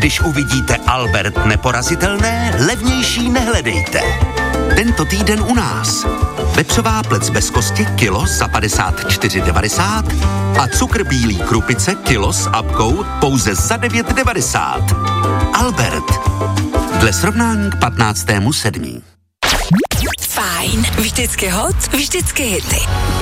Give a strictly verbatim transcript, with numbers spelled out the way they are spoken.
Když uvidíte Albert neporazitelné, levnější nehledejte. Tento týden u nás. Vepřová plec bez kosti kilo za padesát čtyři devadesát a cukr bílý krupice kilo s apkou pouze za devět devadesát. Albert. Dle srovnání k patnáctému sedmý Fajn. Vždycky hot, vždycky hity.